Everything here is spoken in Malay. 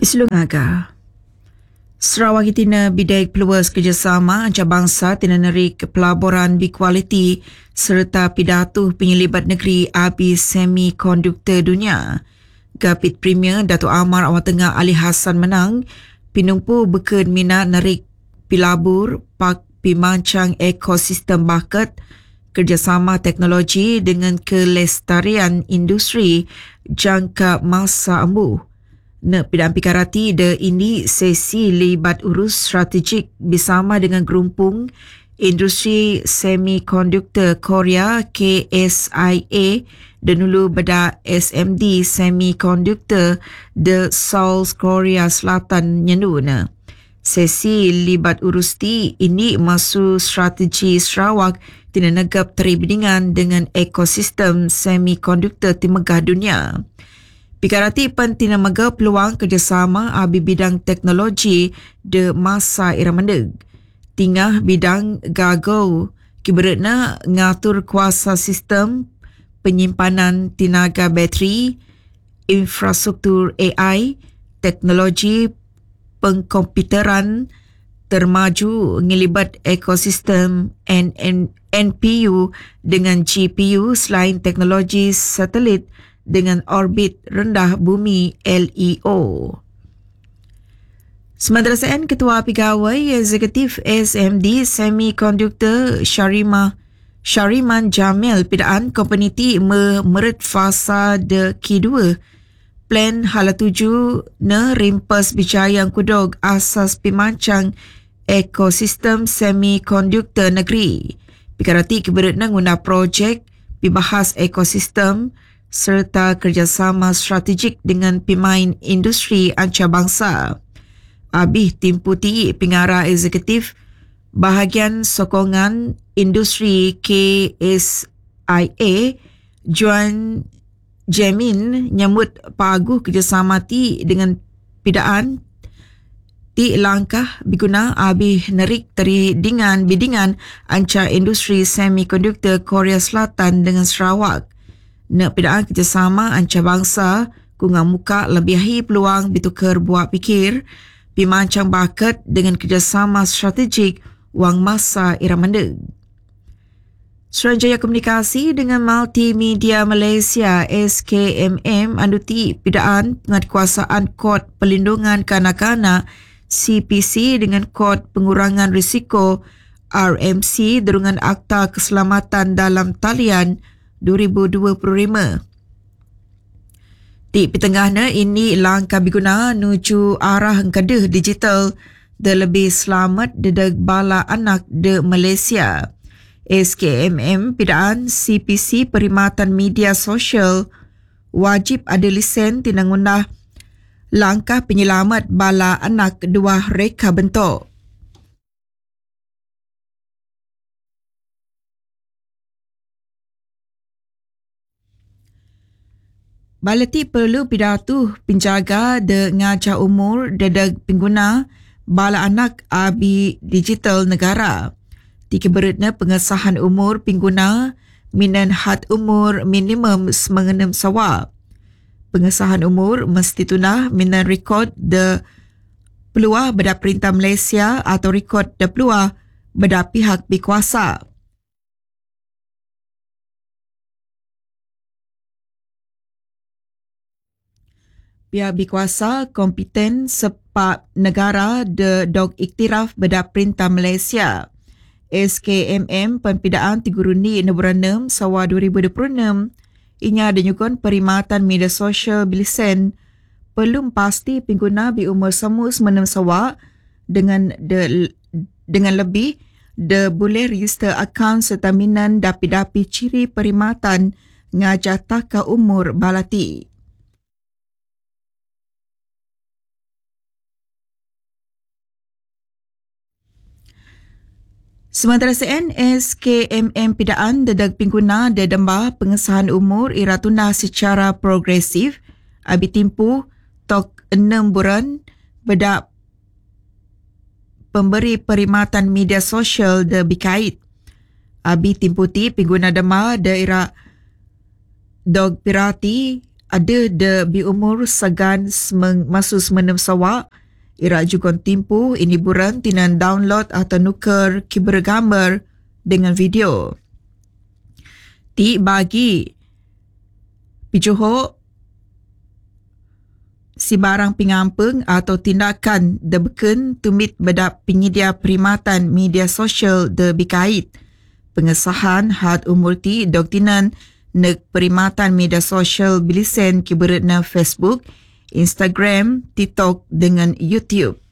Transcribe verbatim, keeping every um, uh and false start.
Islung Aga. Sarawak itina bidai peluas kerjasama antarabangsa tina nerik pelaburan berkualiti serta pidato penyelibat negeri api semikonduktor dunia. Gapit Premier Datuk Amar Awang Tengah Ali Hassan menang pinumpu beken minat nerik pilabur pak pimancang ekosistem bakat kerjasama teknologi dengan kelestarian industri jangka masa ambuh. Ne pidaan pikarati de ini sesi libat urus strategik bersama dengan gerumpung industri semikonduktor Korea K S I A dan ulu beda S M D Semikonduktor de Seoul Korea Selatan nyenuna. Sesi libat urus ti ini masuk strategi Sarawak tina negap teribdingan dengan ekosistem semikonduktor di megah dunia. Pikarati pentina mega peluang kerjasama abi bidang teknologi de masa era mendeg. Tingah bidang gagau kiberetna ngatur kuasa sistem penyimpanan tenaga bateri, infrastruktur A I, teknologi pengkomputeran termaju ngelibat ekosistem N P U dengan G P U selain teknologi satelit dengan orbit rendah bumi L E O. Sementara sen Ketua Pegawai Eksekutif S M D Semikonduktor Syarima Syariman Jamil pidaan komuniti memeret fasa de kedua plan hala tuju ne rimpas bijayang kudog asas pimancang ekosistem semikonduktor negeri. Pikarati keberetna guna projek pibahas ekosistem serta kerjasama strategik dengan pemain industri antarabangsa. Abih timputi pengarah eksekutif bahagian sokongan industri K S I A Juan Jamin nyambut paguh kerjasama ti dengan pidaan ti langkah biguna abih nerik teridingan bidingan anca industri semikonduktor Korea Selatan dengan Sarawak. Nak pidaan kerjasama antarabangsa kungang muka lebihi peluang bitukar buat pikir pimancang bakat dengan kerjasama strategik wang masa era mendeg. Suruhanjaya Komunikasi dengan Multimedia Malaysia S K M M anduti pidaan penguatkuasaan Kod Perlindungan Kanak-kanak C P C dengan Kod Pengurangan Risiko R M C derungan Akta Keselamatan dalam Talian dua ribu dua puluh lima. Di petengahnya ini langkah biguna nuju arah kedah digital de lebih selamat dedeg bala anak de Malaysia. S K M M pidaan C P C Perkhidmatan Media Sosial wajib ada lesen tinang undah langkah penyelamat bala anak dua reka bentuk. Balati perlu pidato penjaga de ngajar umur dedeg pengguna bala anak abi digital negara. Dikeberetna pengesahan umur pengguna minan had umur minimum semengenem sawa. Pengesahan umur mesti tunah minan rekod de peluah beda Perintah Malaysia atau rekod de peluah beda pihak berkuasa. Pihak berkuasa kompeten sepak negara de dog iktiraf beda Perintah Malaysia. S K M M penpidaan tiga Runi Nebura enam Sawa dua ribu dua puluh enam inya denyukun perkhidmatan media sosial bilisen perlu pasti pengguna bi umur semu semenem sawa dengan de, dengan lebih de boleh register akaun serta minan dapi-dapi ciri perkhidmatan ngajar taka umur balati. Sementara sen S K M M pidaan dedeg pengguna de dembah pengesahan umur ira tunah secara progresif abi timpu tok enam bulan bedak pemberi perkhidmatan media sosial de bikait. Abi timputi pengguna dembah de ira dog pirati ada de bi umur sagan semeng masu semenem sawak ira juga timpu ini buran tinan download atau nuker kiber gambar dengan video. Ti bagi pijoho si barang pingampeng atau tindakan debeken tumit bedap penyedia perkhidmatan media sosial de bikait. Pengesahan had umur ti doktinan nek perkhidmatan media sosial bilisen kiberat na Facebook, Instagram, TikTok dengan YouTube.